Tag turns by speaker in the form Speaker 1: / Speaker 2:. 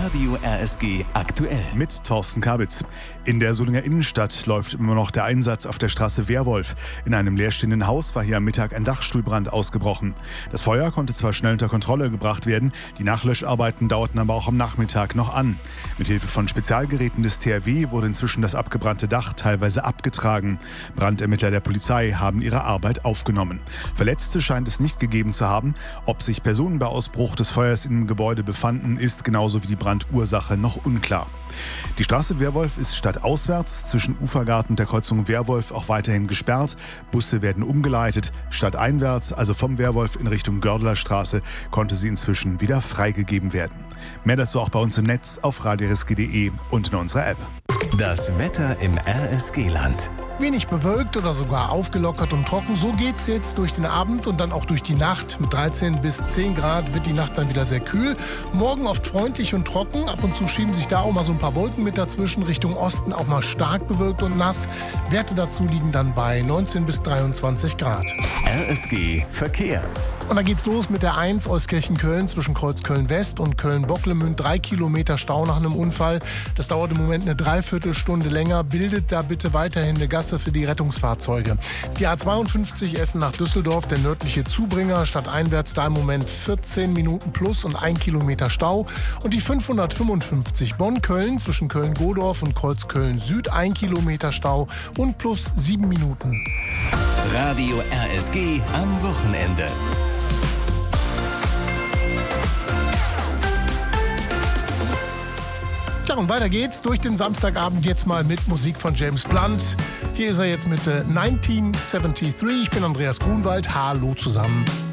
Speaker 1: Radio RSG aktuell.
Speaker 2: Mit Thorsten Kabitz. In der Solinger Innenstadt läuft immer noch der Einsatz auf der Straße Wehrwolf. In einem leerstehenden Haus war hier am Mittag ein Dachstuhlbrand ausgebrochen. Das Feuer konnte zwar schnell unter Kontrolle gebracht werden, die Nachlöscharbeiten dauerten aber auch am Nachmittag noch an. Mithilfe von Spezialgeräten des THW wurde inzwischen das abgebrannte Dach teilweise abgetragen. Brandermittler der Polizei haben ihre Arbeit aufgenommen. Verletzte scheint es nicht gegeben zu haben. Ob sich Personen bei Ausbruch des Feuers im Gebäude befanden, ist genauso wie die Brandursache noch unklar. Die Straße Wehrwolf ist stadtauswärts zwischen Ufergarten und der Kreuzung Wehrwolf auch weiterhin gesperrt. Busse werden umgeleitet. Stadteinwärts, also vom Wehrwolf in Richtung Gördelerstraße, konnte sie inzwischen wieder freigegeben werden. Mehr dazu auch bei uns im Netz auf radiorSG.de und in unserer App.
Speaker 1: Das Wetter im RSG-Land.
Speaker 3: Wenig bewölkt oder sogar aufgelockert und trocken. So geht's jetzt durch den Abend und dann auch durch die Nacht. Mit 13 bis 10 Grad wird die Nacht dann wieder sehr kühl. Morgen oft freundlich und trocken. Ab und zu schieben sich da auch mal so ein paar Wolken mit dazwischen. Richtung Osten auch mal stark bewölkt und nass. Werte dazu liegen dann bei 19 bis 23 Grad.
Speaker 1: RSG Verkehr.
Speaker 3: Und dann geht's los mit der 1 Euskirchen-Köln zwischen Kreuzköln-West und Köln-Bocklemünd. 3 Kilometer Stau nach einem Unfall. Das dauert im Moment eine Dreiviertelstunde länger. Bildet da bitte weiterhin eine Gasse für die Rettungsfahrzeuge. Die A52 Essen nach Düsseldorf, der nördliche Zubringer, stadteinwärts da im Moment 14 Minuten plus und 1 Kilometer Stau. Und die 555 Bonn-Köln zwischen Köln-Godorf und Kreuzköln-Süd, 1 Kilometer Stau und plus 7 Minuten.
Speaker 1: Radio RSG am Wochenende.
Speaker 3: Ja, und weiter geht's durch den Samstagabend jetzt mal mit Musik von James Blunt. Hier ist er jetzt mit 1973. Ich bin Andreas Grunwald. Hallo zusammen.